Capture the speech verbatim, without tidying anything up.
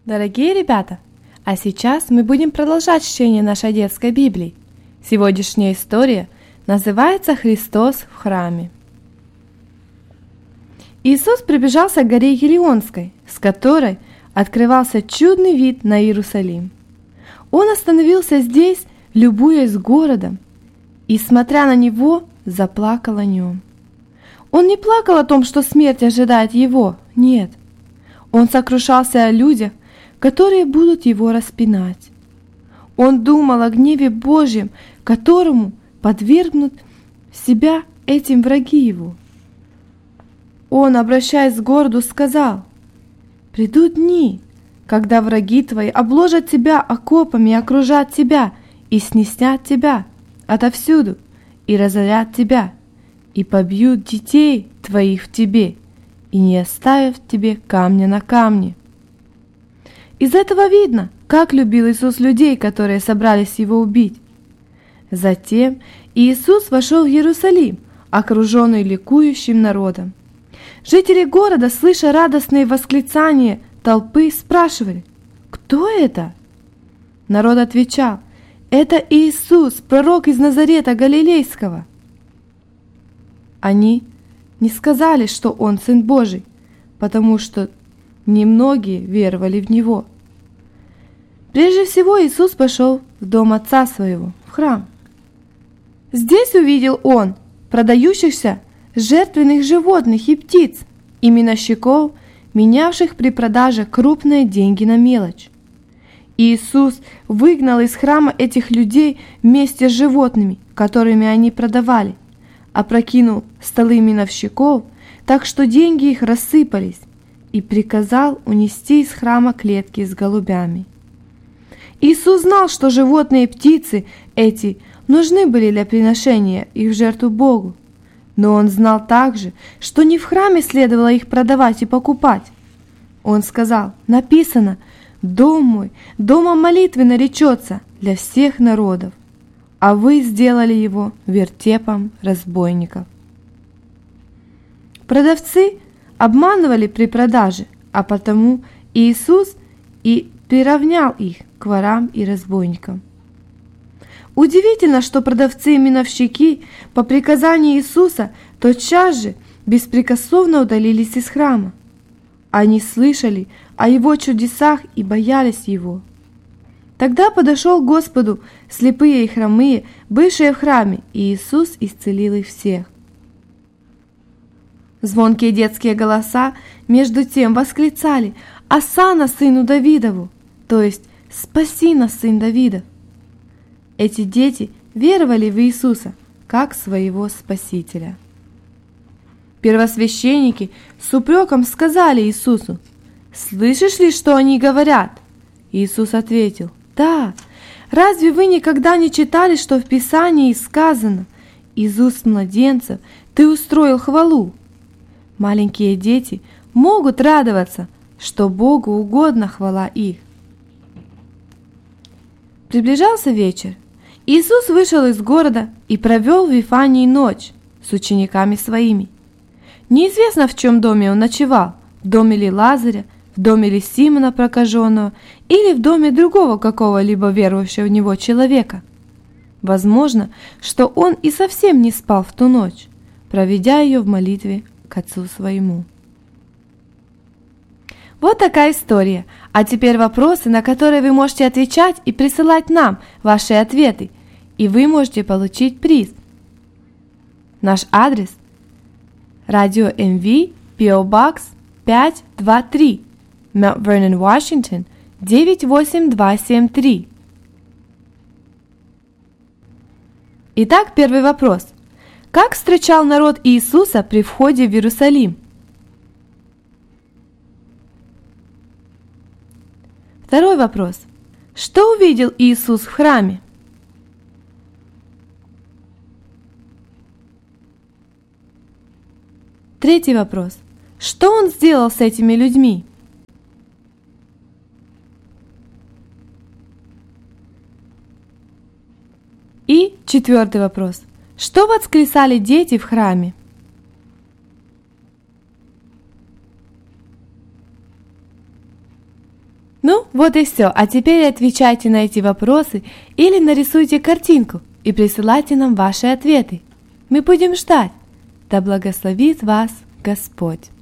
Дорогие ребята, а сейчас мы будем продолжать чтение нашей детской Библии. Сегодняшняя история называется «Христос в храме». Иисус приближался к горе Елеонской, с которой открывался чудный вид на Иерусалим. Он остановился здесь, любуясь городом, и, смотря на него, заплакал о нем. Он не плакал о том, что смерть ожидает его, нет. Он сокрушался о людях, которые будут его распинать. Он думал о гневе Божьем, которому подвергнут себя этим враги его. Он, обращаясь к городу, сказал: «Придут дни, когда враги твои обложат тебя окопами и окружат тебя, и снеснят тебя отовсюду, и разорят тебя, и побьют детей твоих в тебе, и не оставив тебе камня на камне». Из этого видно, как любил Иисус людей, которые собрались его убить. Затем Иисус вошел в Иерусалим, окруженный ликующим народом. Жители города, слыша радостные восклицания толпы, спрашивали: «Кто это?» Народ отвечал: «Это Иисус, пророк из Назарета Галилейского». Они не сказали, что Он Сын Божий, потому что немногие веровали в Него. Прежде всего Иисус пошел в дом Отца Своего, в храм. Здесь увидел Он продающихся жертвенных животных и птиц, и миновщиков, менявших при продаже крупные деньги на мелочь. Иисус выгнал из храма этих людей вместе с животными, которыми они продавали, опрокинул столы миновщиков, так что деньги их рассыпались, и приказал унести из храма клетки с голубями. Иисус знал, что животные и птицы эти нужны были для приношения их в жертву Богу, но Он знал также, что не в храме следовало их продавать и покупать. Он сказал: «Написано: дом мой домом молитвы наречется для всех народов, а вы сделали его вертепом разбойников». Продавцы обманывали при продаже, а потому Иисус и приравнял их к ворам и разбойникам. Удивительно, что продавцы и миновщики по приказанию Иисуса тотчас же беспрекословно удалились из храма. Они слышали о Его чудесах и боялись Его. Тогда подошел к Господу слепые и хромые, бывшие в храме, и Иисус исцелил их всех. Звонкие детские голоса между тем восклицали: «Осанна сыну Давидову!», то есть «Спаси нас, сын Давидов!». Эти дети веровали в Иисуса как своего Спасителя. Первосвященники с упреком сказали Иисусу: «Слышишь ли, что они говорят?» Иисус ответил: «Да, разве вы никогда не читали, что в Писании сказано: из уст младенцев ты устроил хвалу?» Маленькие дети могут радоваться, что Богу угодна хвала их. Приближался вечер. Иисус вышел из города и провел в Вифании ночь с учениками своими. Неизвестно, в чем доме он ночевал, в доме ли Лазаря, в доме ли Симона прокаженного или в доме другого какого-либо верующего в него человека. Возможно, что он и совсем не спал в ту ночь, проведя ее в молитве к Отцу Своему. Вот такая история. А теперь вопросы, на которые вы можете отвечать и присылать нам ваши ответы, и вы можете получить приз. Наш адрес: Радио эм ви, пи о Box пять два три, Mount Vernon, Washington девять восемь два семь три. Итак, первый вопрос. Как встречал народ Иисуса при входе в Иерусалим? Второй вопрос. Что увидел Иисус в храме? Третий вопрос. Что Он сделал с этими людьми? И четвертый вопрос. Что восклицали дети в храме? Ну, вот и все. А теперь отвечайте на эти вопросы или нарисуйте картинку и присылайте нам ваши ответы. Мы будем ждать. Да благословит вас Господь!